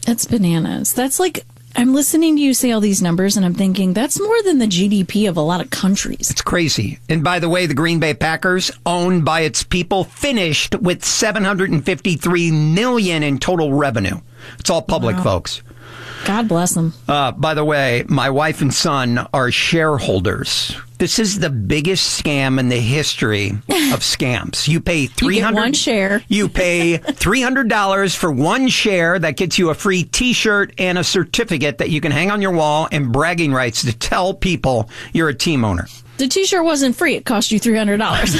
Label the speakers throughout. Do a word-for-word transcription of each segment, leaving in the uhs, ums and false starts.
Speaker 1: That's bananas. That's like, I'm listening to you say all these numbers, and I'm thinking, that's more than the G D P of a lot of countries.
Speaker 2: It's crazy. And by the way, the Green Bay Packers, owned by its people, finished with seven hundred fifty-three million dollars in total revenue. It's all public, wow. folks.
Speaker 1: God bless them.
Speaker 2: Uh, by the way, my wife and son are shareholders. This is the biggest scam in the history of scams. You pay three hundred
Speaker 1: you get one share.
Speaker 2: You pay three hundred dollars for one share that gets you a free T-shirt and a certificate that you can hang on your wall and bragging rights to tell people you're a team owner.
Speaker 1: The T-shirt wasn't free. It cost you three hundred dollars.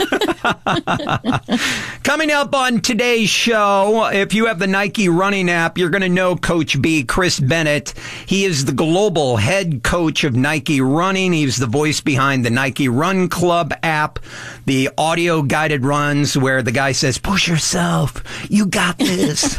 Speaker 2: Coming up on today's show, if you have the Nike running app, you're going to know Coach B, Chris Bennett. He is the global head coach of Nike Running. He's the voice behind the Nike Run Club app, the audio guided runs where the guy says, push yourself. You got this.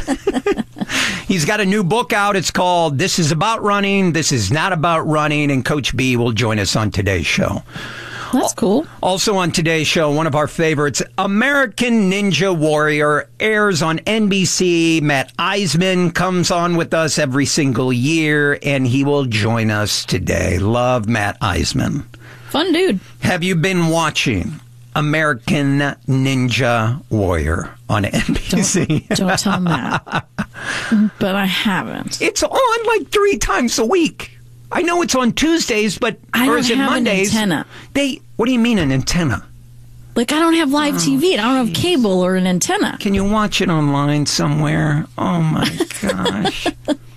Speaker 2: He's got a new book out. It's called This Is About Running. This Is Not About Running. And Coach B will join us on today's show.
Speaker 1: That's cool.
Speaker 2: Also on today's show, one of our favorites, American Ninja Warrior, airs on N B C. Matt Eisman comes on with us every single year, and he will join us today. Love Matt Eisman.
Speaker 1: Fun dude.
Speaker 2: Have you been watching American Ninja Warrior on N B C?
Speaker 1: Don't, don't tell Matt. But I haven't.
Speaker 2: It's on like three times a week. I know it's on Tuesdays, but
Speaker 1: I
Speaker 2: or
Speaker 1: don't
Speaker 2: is it
Speaker 1: have
Speaker 2: Mondays?
Speaker 1: an antenna.
Speaker 2: They what do you mean an antenna?
Speaker 1: Like, I don't have live oh, T V. I don't have cable or an antenna.
Speaker 2: Can you watch it online somewhere? Oh my gosh.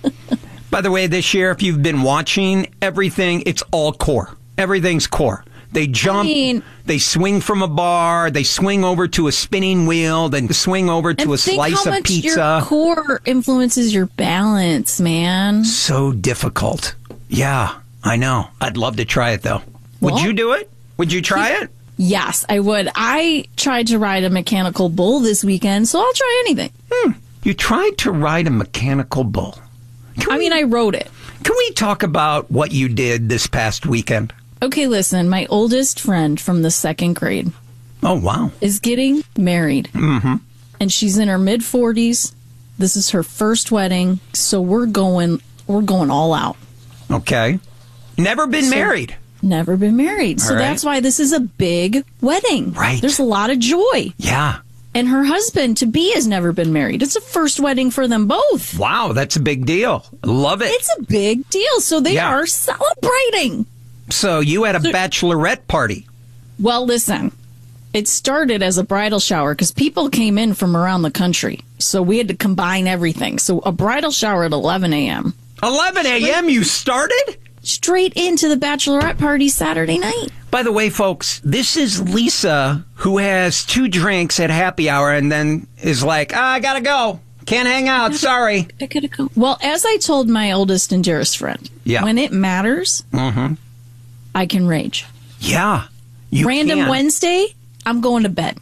Speaker 2: By the way, this year, if you've been watching everything, it's all core. Everything's core. They jump, I mean, they swing from a bar, they swing over to a spinning wheel, then swing over to a slice of pizza.
Speaker 1: Your core influences your balance, man.
Speaker 2: So difficult. Yeah, I know. I'd love to try it, though. Would well, you do it? Would you try it?
Speaker 1: Yes, I would. I tried to ride a mechanical bull this weekend, so I'll try anything.
Speaker 2: Hmm. You tried to ride a mechanical bull?
Speaker 1: Can I we, mean, I rode it.
Speaker 2: Can we talk about what you did this past weekend?
Speaker 1: Okay, listen. My oldest friend from the second grade.
Speaker 2: Oh, wow.
Speaker 1: Is getting married.
Speaker 2: Mm-hmm.
Speaker 1: And she's in her mid forties. This is her first wedding, so we're going, we're going all out.
Speaker 2: Okay. Never been so, married.
Speaker 1: Never been married. So right. That's why this is a big wedding.
Speaker 2: Right.
Speaker 1: There's a lot of joy.
Speaker 2: Yeah.
Speaker 1: And her husband, to be, has never been married. It's a first wedding for them both.
Speaker 2: Wow, that's a big deal. Love it.
Speaker 1: It's a big deal. So they yeah. are celebrating.
Speaker 2: So you had a so, bachelorette party.
Speaker 1: Well, listen. It started as a bridal shower because people came in from around the country. So we had to combine everything. So a bridal shower at eleven a.m.
Speaker 2: eleven a.m. you started?
Speaker 1: Straight into the bachelorette party Saturday night.
Speaker 2: By the way, folks, this is Lisa, who has two drinks at happy hour and then is like, ah, I gotta go. Can't hang out. Sorry.
Speaker 1: I gotta go. Well, as I told my oldest and dearest friend,
Speaker 2: yeah.
Speaker 1: when it matters,
Speaker 2: mm-hmm.
Speaker 1: I can rage.
Speaker 2: Yeah. You
Speaker 1: Random
Speaker 2: can.
Speaker 1: Wednesday, I'm going to bed.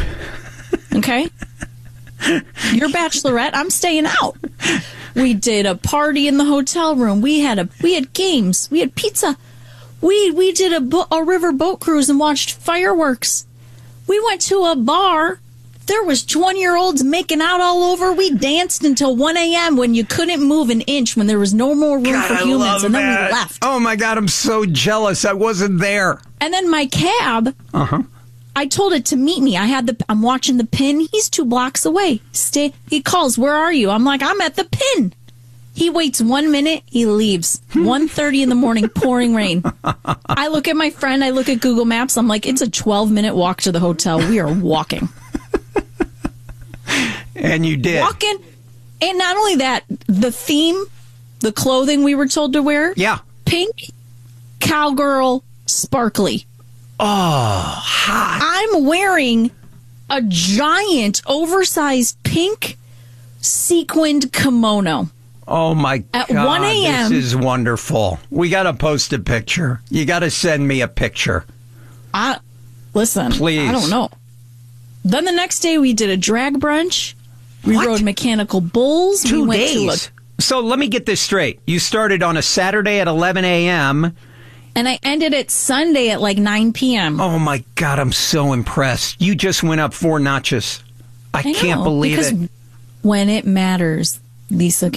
Speaker 1: Okay? Your bachelorette, I'm staying out. We did a party in the hotel room. We had a we had games. We had pizza. We we did a, bo- a river boat cruise and watched fireworks. We went to a bar. There was twenty-year-olds making out all over. We danced until one a.m. when you couldn't move an inch, when there was no more room
Speaker 2: God,
Speaker 1: for
Speaker 2: I
Speaker 1: humans, and then
Speaker 2: that.
Speaker 1: we left.
Speaker 2: Oh, my God, I'm so jealous. I wasn't there.
Speaker 1: And then my cab,
Speaker 2: uh-huh.
Speaker 1: I told it to meet me. I had the. I'm watching the Pin. He's two blocks away. Stay. He calls, where are you? I'm like, I'm at the Pin. He waits one minute, he leaves. one thirty in the morning, pouring rain. I look at my friend, I look at Google Maps, I'm like, it's a twelve-minute walk to the hotel. We are walking.
Speaker 2: And you did.
Speaker 1: Walking. And not only that, the theme, the clothing we were told to wear.
Speaker 2: Yeah.
Speaker 1: Pink, cowgirl, sparkly.
Speaker 2: Oh, hot.
Speaker 1: I'm wearing a giant, oversized pink sequined kimono.
Speaker 2: Oh, my
Speaker 1: At
Speaker 2: God.
Speaker 1: one a.m.
Speaker 2: This is wonderful. We got to post a picture. You got to send me a picture.
Speaker 1: I, listen,
Speaker 2: Please.
Speaker 1: I don't know. Then the next day we did a drag brunch. We
Speaker 2: What?
Speaker 1: rode mechanical bulls.
Speaker 2: Two
Speaker 1: we went
Speaker 2: days.
Speaker 1: To a,
Speaker 2: So let me get this straight. You started on a Saturday at eleven a.m.
Speaker 1: and I ended it Sunday at like nine p.m.
Speaker 2: Oh, my God. I'm so impressed. You just went up four notches. I,
Speaker 1: I know,
Speaker 2: can't believe
Speaker 1: because
Speaker 2: it.
Speaker 1: when it matters, Lisa